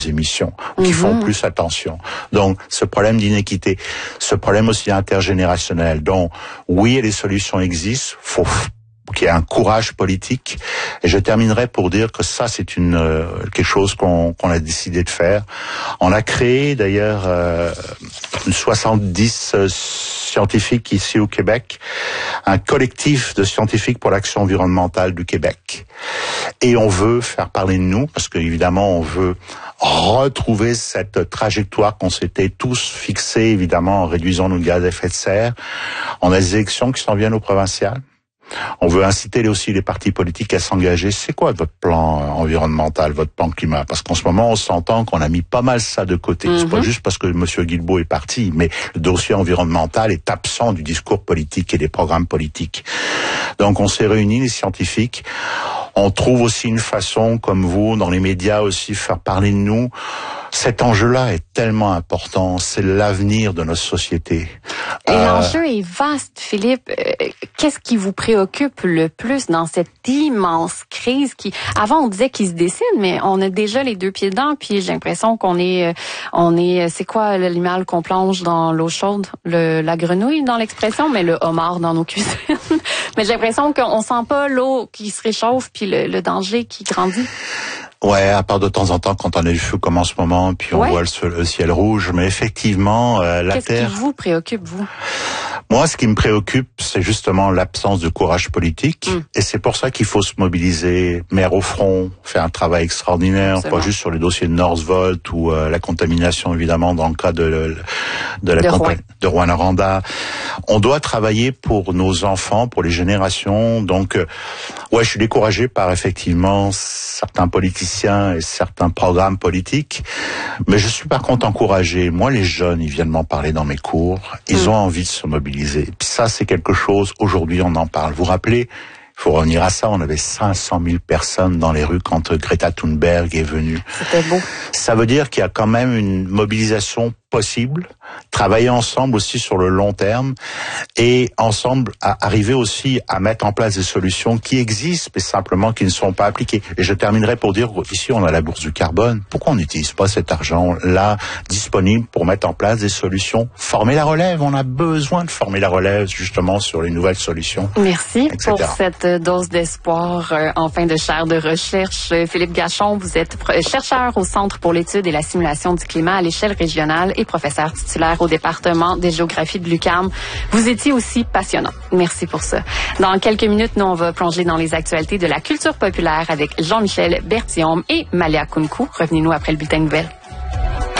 émissions, qui font plus attention. Donc, ce problème d'inéquité, ce problème aussi intergénérationnel, dont, oui, les solutions existent, faut qu'il y ait un courage politique. Et je terminerai pour dire que ça, c'est quelque chose qu'on a décidé de faire. On a créé, d'ailleurs, 70 scientifiques ici au Québec, un collectif de scientifiques pour l'action environnementale du Québec. Et on veut faire parler de nous, parce qu'évidemment, on veut retrouver cette trajectoire qu'on s'était tous fixée, évidemment, en réduisant nos gaz à effet de serre. On a des élections qui s'en viennent aux provinciales. On veut inciter aussi les partis politiques à s'engager. C'est quoi votre plan environnemental, votre plan climat? Parce qu'en ce moment, on s'entend qu'on a mis pas mal ça de côté. C'est pas juste parce que M. Guilbeault est parti, mais le dossier environnemental est absent du discours politique et des programmes politiques. Donc, on s'est réunis, les scientifiques. On trouve aussi une façon, comme vous, dans les médias aussi, faire parler de nous. Cet enjeu-là est tellement important. C'est l'avenir de notre société. Et l'enjeu est vaste, Philippe. Qu'est-ce qui vous préoccupe le plus dans cette immense crise qui, avant, on disait qu'il se dessine, mais on a déjà les deux pieds dedans, puis j'ai l'impression qu'on est, c'est quoi l'animal qu'on plonge dans l'eau chaude? La grenouille dans l'expression, mais le homard dans nos cuisines. Mais j'ai l'impression qu'on sent pas l'eau qui se réchauffe, puis le danger qui grandit. Ouais, à part de temps en temps quand on a du feu comme en ce moment, puis on voit le ciel rouge, mais effectivement, la Terre... Qu'est-ce qui vous préoccupe, vous? Moi, ce qui me préoccupe, c'est justement l'absence de courage politique, et c'est pour ça qu'il faut se mobiliser, mettre au front, faire un travail extraordinaire, Absolument. pas juste sur le dossier de Northvolt ou la contamination, évidemment, dans le cas de Rouyn-Noranda. On doit travailler pour nos enfants, pour les générations. Donc, je suis découragé par effectivement certains politiciens et certains programmes politiques, mais je suis par contre encouragé. Moi, les jeunes, ils viennent m'en parler dans mes cours. Ils ont envie de se mobiliser. Puis ça, c'est quelque chose, aujourd'hui, on en parle. Vous vous rappelez, il faut revenir à ça, on avait 500 000 personnes dans les rues quand Greta Thunberg est venue. C'était beau. Ça veut dire qu'il y a quand même une mobilisation possible, travailler ensemble aussi sur le long terme et ensemble arriver aussi à mettre en place des solutions qui existent mais simplement qui ne sont pas appliquées. Et je terminerai pour dire ici on a la bourse du carbone. Pourquoi on n'utilise pas cet argent-là disponible pour mettre en place des solutions? Former la relève, on a besoin de former la relève justement sur les nouvelles solutions. Merci etc. pour cette dose d'espoir en fin de chaire de recherche. Philippe Gachon, vous êtes chercheur au Centre pour l'étude et la simulation du climat à l'échelle régionale et professeur titulaire au département des géographies de l'UQAM. Vous étiez aussi passionnant. Merci pour ça. Dans quelques minutes, nous, on va plonger dans les actualités de la culture populaire avec Jean-Michel Berthiaume et Malia Kounkou. Revenez-nous après le bulletin de nouvelles.